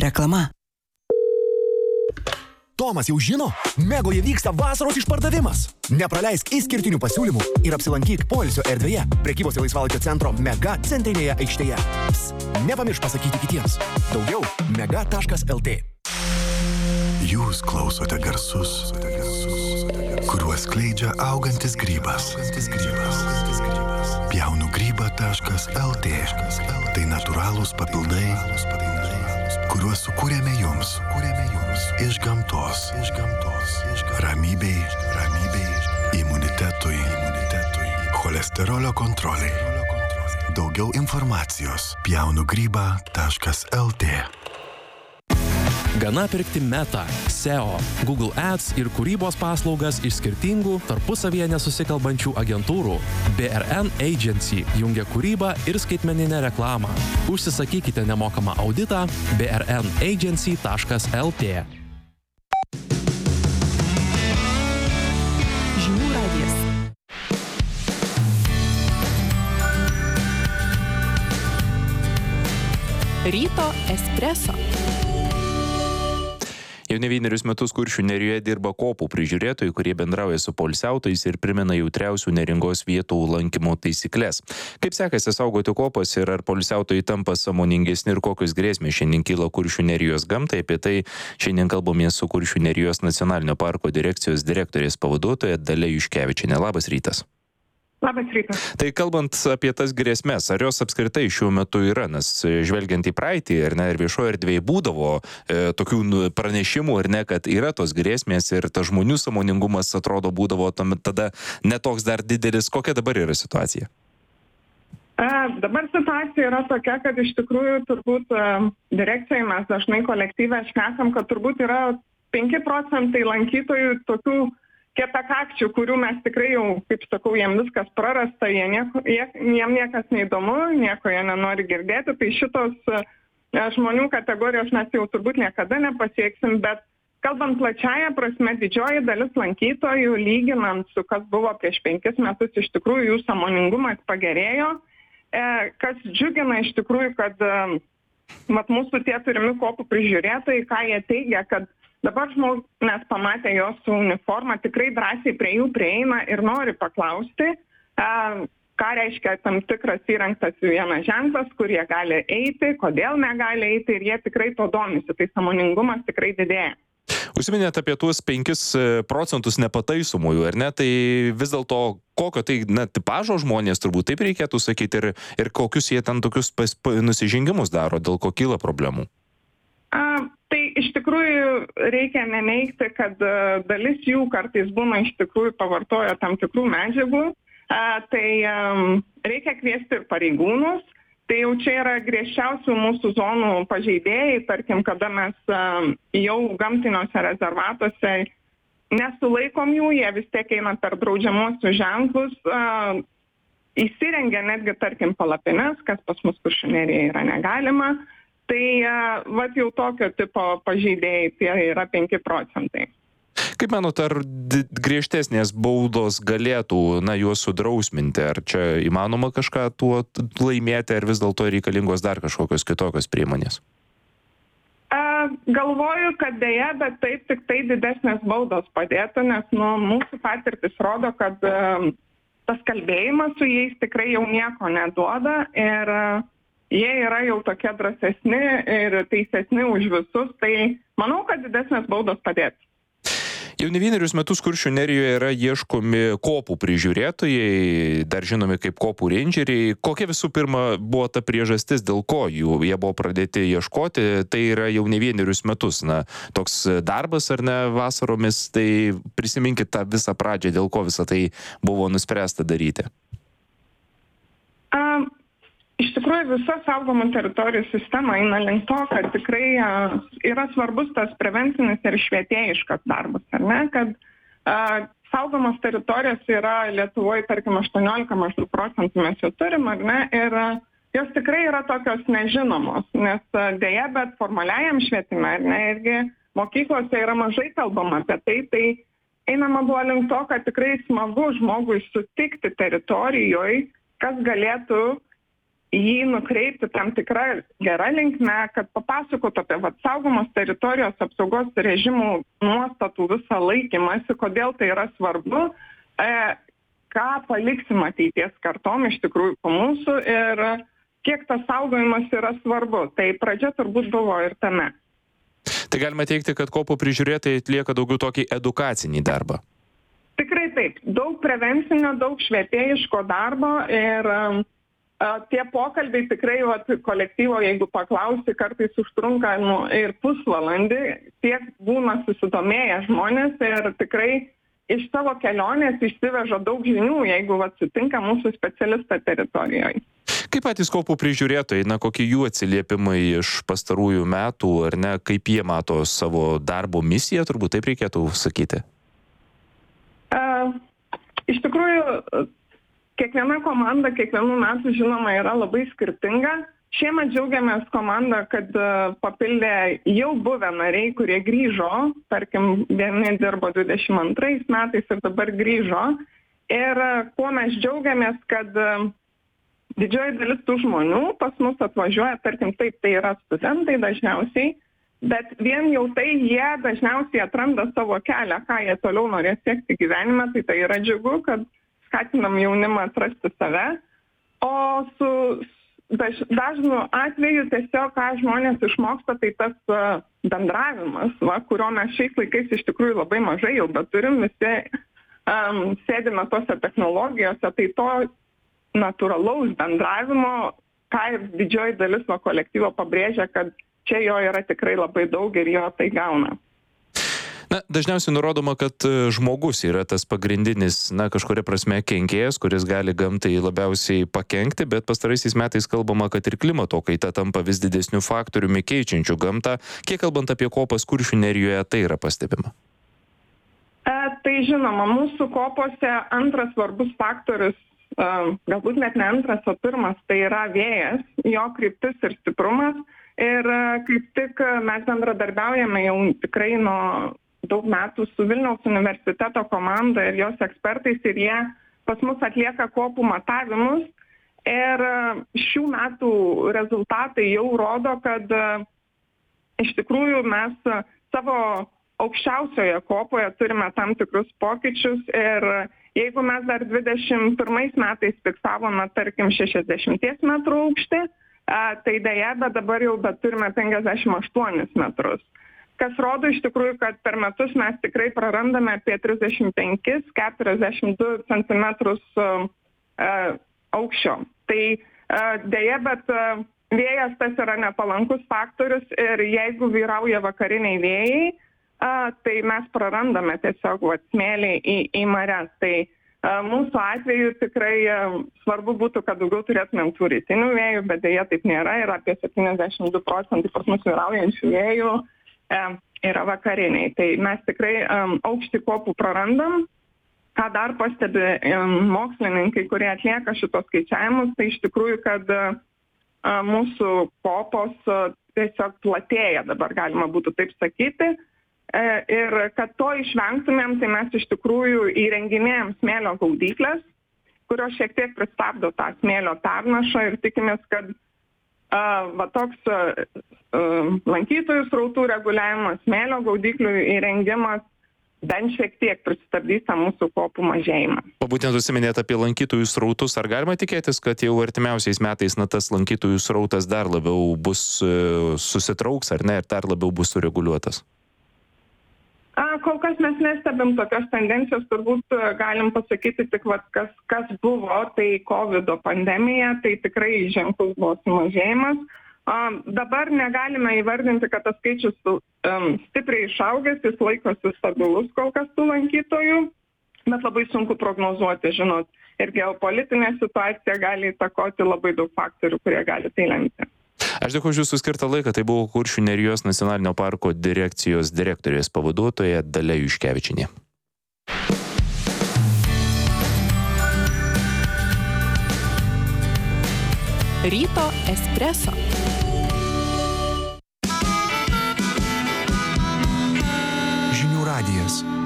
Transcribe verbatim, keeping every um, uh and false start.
Reklama. Tomas jau žino, Megoje vyksta vasaros išpardavimas. Nepraleisk išskirtinių pasiūlymų ir apsilankyk poilsio erdvėje prekybos ir laisvalaikio centro Mega centrinėje aikštėje. Ps, nepamiršk pasakyti kitiems. Daugiau mega taškas el tė. Jūs klausote garsus, kuriuos skleidžia augantis grybas. Pjaunu grybą taškas el tė. Tai natūralūs papildai, kuriuos sukūrėme jums. Iš gamtos. Ramybei, ramybei, imunitetui, imunitetui, cholesterolio kontroliai. Daugiau informacijos pjaunu grybą taškas el tė. Gana pirkti Meta, S E O, Google Ads ir kūrybos paslaugas iš skirtingų, tarpusavyje nesusikalbančių agentūrų. B R N Agency jungia kūrybą ir skaitmeninę reklamą. Užsisakykite nemokamą auditą b r n agency taškas el tė. Žinių radijas. Ryto espreso. Jau ne vienerius metus Kuršių nerijoje dirba kopų prižiūrėtojai, kurie bendrauja su poilsiautojais ir primena jautriausių neringos vietų lankymo taisyklės. Kaip sekasi saugoti kopas ir ar poilsiautojai tampa sąmoningesni ir kokios grėsmės šiandien kyla Kuršių nerijos gamtai, apie tai šiandien kalbamės su Kuršių nerijos nacionalinio parko direkcijos direktorės pavaduotoja Dalia Juškevičienė. Labas rytas. Labas rytas. Tai kalbant apie tas grėsmės, ar jos apskritai šiuo metu yra, nes žvelgiant į praeitį, ar ne, ir viešoje erdvėje būdavo e, tokių pranešimų, ar ne, kad yra tos grėsmės ir tas žmonių sąmoningumas atrodo būdavo tam, tada netoks dar didelis. Kokia dabar yra situacija? E, dabar situacija yra tokia, kad iš tikrųjų turbūt e, direkcijai mes dažnai kolektyvę šnekam, kad turbūt yra penki procentai lankytojų tokių kietakakčių, kurių mes tikrai jau, kaip sakau, jiem viskas prarasta, jie nieko, jie, jiem niekas neįdomu, nieko jie nenori girdėti, tai šitos e, žmonių kategorijos mes jau turbūt niekada nepasieksim, bet kalbant plačiaja prasme, didžioji dalis lankytojų, lyginant su kas buvo prieš penkis metus, iš tikrųjų jų sąmoningumas pagerėjo, e, kas džiugina iš tikrųjų, kad e, mat, mūsų tie turimi kopų prižiūrėtojai, ką jie teigia, kad dabar žmonės pamatę jos su uniforma, tikrai drąsiai prie jų prieina ir nori paklausti, ką reiškia tam tikras įrengtas vienas ženklas, kur jie gali eiti, kodėl negali eiti ir jie tikrai to domisi, tai sąmoningumas tikrai didėja. Užsiminėt apie tuos penkis procentus nepataisomųjų, ar ne? Tai vis dėlto kokio tai, na, tipažo žmonės turbūt taip reikėtų sakyti ir, ir kokius jie ten tokius pas, nusižengimus daro, dėl ko kyla problemų? A, tai iš tikrųjų reikia neneigti, kad a, dalis jų kartais būna iš tikrųjų pavartoja tam tikrų medžiagų, a, tai a, reikia kviesti ir pareigūnus, tai jau čia yra griežčiausių mūsų zonų pažeidėjai, tarkim, kada mes a, jau gamtiniuose rezervatuose nesulaikom jų, jie vis tiek eina per draudžiamuosius ženklus, a, įsirengia netgi, tarkim, palapines, kas pas mus Kuršių nerijoje yra negalima. Tai vat jau tokio tipo pažeidėjai tai yra penki procentai. Kaip manot, ar griežtesnės baudos galėtų, na, juos sudrausminti? Ar čia įmanoma kažką tuo laimėti, ar vis dėlto reikalingos dar kažkokios kitokios priemonės? A, galvoju, kad dėja, bet taip tik tai didesnės baudos padėtų, nes nu, mūsų patirtis rodo, kad a, tas kalbėjimas su jais tikrai jau nieko neduoda ir a, jie yra jau tokie drąsesni ir teisesni už visus, tai manau, kad didesnės baudos padėtų. Jau ne vienerius metus Kuršių nerijoje yra ieškomi kopų prižiūrėtojai, dar žinomi kaip kopų reindžeriai. Kokia visų pirma buvo ta priežastis, dėl ko jų jie buvo pradėti ieškoti? Tai yra jau ne vienerius metus, na, toks darbas ar ne vasaromis, tai prisiminkit tą visą pradžią, dėl ko visą tai buvo nuspręsta daryti. Um. Iš tikrųjų, visa saugomų teritorijų sistema eina link to, kad tikrai uh, yra svarbus tas prevencinis ir švietėjiškas darbas, ar ne? Kad uh, saugomos teritorijos yra Lietuvoje, tarkim, aštuoniolika maždaug procentų mes jau turim, ar ne? Ir uh, jos tikrai yra tokios nežinomos, nes uh, dėja, bet formaliajam švietime, ar ne? Irgi mokyklose yra mažai kalbama apie tai, tai einama buvo link to, kad tikrai smagu žmogui sutikti teritorijoje, kas galėtų jį nukreipti tam tikrą gerą linkmę, kad papasakotų apie vat, saugomos teritorijos apsaugos režimų nuostatų visą laikymąsi, kodėl tai yra svarbu, e, ką paliksim ateities kartom iš tikrųjų po mūsų ir kiek tas saugojimas yra svarbu. Tai pradžia turbūt buvo ir tame. Tai galima teikti, kad kopų prižiūrėtojai atlieka daugiau tokį edukacinį darbą. Tikrai taip. Daug prevencinio, daug švietėjiško darbo ir um, tie pokalbiai tikrai vat, kolektyvo, jeigu paklausi, kartais užtrunka nu, ir pusvalandį, tiek būna susidomėję žmonės ir tikrai iš savo kelionės išsiveža daug žinių, jeigu vat, sutinka mūsų specialistą teritorijoje. Kaip patys kopų prižiūrėtojai, na, kokie jų atsiliepimai iš pastarųjų metų, ar ne, kaip jie mato savo darbo misiją, turbūt taip reikėtų sakyti? Uh, iš tikrųjų, kiekviena komanda kiekvienų metų, žinoma, yra labai skirtinga. Šiemet džiaugiamės komandą, kad uh, papildė jau buvę nariai, kurie grįžo, tarkim, vieni dirbo dvidešimt antrais metais ir dabar grįžo. Ir uh, kuo mes džiaugiamės, kad uh, didžioji dalis tų žmonių pas mus atvažiuoja, tarkim, taip, tai yra studentai dažniausiai, bet vien jau tai jie dažniausiai atranda savo kelią, ką jie toliau norės siekti gyvenime, tai tai yra džiugu, kad skatinam jaunimą atrasti save. O su daž, dažnu atveju tiesiog, ką žmonės išmoksta, tai tas uh, bendravimas, va, kurio mes šiais laikais iš tikrųjų labai mažai jau, bet turim visi um, sėdime tose technologijose, tai to natūralaus bendravimo, ką ir didžioji dalis nuo kolektyvo pabrėžia, kad čia jo yra tikrai labai daug ir jo tai gauna. Na, dažniausiai nurodoma, kad žmogus yra tas pagrindinis, na, kažkuria prasme kenkėjas, kuris gali gamtai labiausiai pakenkti, bet pastaraisiais metais kalbama, kad ir klimato kaita tampa vis didesniu faktoriumi keičiančiu gamtą. Kiek kalbant apie kopas Kuršių nerijoje, tai yra pastebima? E, tai žinoma, mūsų kopose antras svarbus faktorius, e, galbūt net ne antras, o pirmas, tai yra vėjas, jo kryptis ir stiprumas. Ir e, kaip tik mes bendradarbiaujame jau tikrai nuo daug metų su Vilniaus universiteto komanda ir jos ekspertais ir jie pas mus atlieka kopų matavimus ir šių metų rezultatai jau rodo, kad iš tikrųjų mes savo aukščiausioje kopoje turime tam tikrus pokyčius ir jeigu mes dar dvidešimt pirmais metais fiksavome, tarkim, šešiasdešimt metrų aukštį, tai deja, bet dabar jau bet turime penkiasdešimt aštuonis metrus. Kas rodo iš tikrųjų, kad per metus mes tikrai prarandame apie trisdešimt penkis iki keturiasdešimt du centimetrus uh, uh, aukščio. Tai uh, deja, bet uh, vėjas tas yra nepalankus faktorius ir jeigu vyrauja vakariniai vėjai, uh, tai mes prarandame tiesiog vat, smėlį į, į marias. Tai uh, mūsų atveju tikrai uh, svarbu būtų, kad daugiau turėtumėm tų rytinių vėjų, bet deja taip nėra ir apie septyniasdešimt du procentai pas mus vyraujančių vėjų yra vakariniai. Tai mes tikrai um, aukštį kopų prarandam. Ką dar pastebi um, mokslininkai, kurie atlieka šitos skaičiavimus, tai iš tikrųjų, kad uh, mūsų kopos uh, tiesiog platėja, dabar galima būtų taip sakyti. Uh, ir kad to išvengtumėm, tai mes iš tikrųjų įrenginėjom smėlio gaudyklės, kurios šiek tiek pristabdo tą smėlio pernašą ir tikimės, kad Uh, va toks uh, uh, lankytojų srautų reguliavimas, smėlio gaudyklių įrengimas bent šiek tiek pristabdys tą mūsų kopų mažėjimą. O būtent užsiminėt apie lankytojų srautus, ar galima tikėtis, kad jau artimiausiais metais na, tas lankytojų srautas dar labiau bus uh, susitrauks, ar ne, ir dar labiau bus sureguliuotas? A, kol kas mes nestebim tokios tendencijos, turbūt galim pasakyti tik, vat, kas, kas buvo, tai kovido pandemija, tai tikrai ženklus buvo sumažėjimas. A, dabar negalime įvardinti, kad tas skaičius um, stipriai išaugęs, jis laikosi stabilus kol kas tų lankytojų, bet labai sunku prognozuoti, žinot, ir geopolitinė situacija gali įtakoti labai daug faktorių, kurie gali tai lemti. Aš dėkuoju už jūsų skirtą laiką, tai buvo Kuršių nerijos nacionalinio parko direkcijos direktorės pavaduotoja Dalia Juškevičienė. Ryto espreso. Žinių radijas.